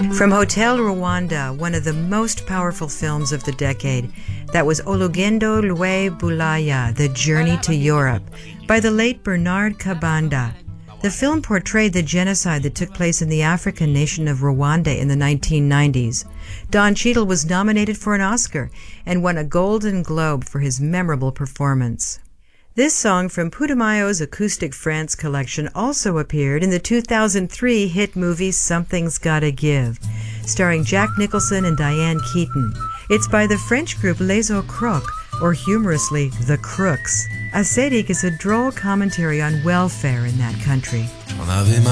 From Hotel Rwanda, one of the most powerful films of the decade, that was Olugendo Lwe Bulaya, The Journey to Europe, by the late Bernard Kabanda. The film portrayed the genocide that took place in the African nation of Rwanda in the 1990s. Don Cheadle was nominated for an Oscar and won a Golden Globe for his memorable performance. This song from Putumayo's Acoustic France collection also appeared in the 2003 hit movie Something's Gotta Give, starring Jack Nicholson and Diane Keaton. It's by the French group Les Ocrocs, or humorously, The Crooks. Asedik is a droll commentary on welfare in that country.